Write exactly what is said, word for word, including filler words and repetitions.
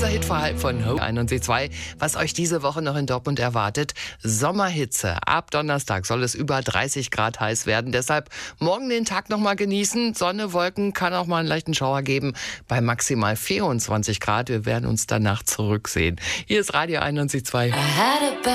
Unser Hitverhalten von Ho einundsiebzig Komma zwei, was euch diese Woche noch in Dortmund erwartet. Sommerhitze. Ab Donnerstag soll es über dreißig Grad heiß werden. Deshalb morgen den Tag noch mal genießen. Sonne, Wolken, kann auch mal einen leichten Schauer geben. Bei maximal vierundzwanzig Grad. Wir werden uns danach zurücksehen. Hier ist Radio einundsiebzig Komma zwei.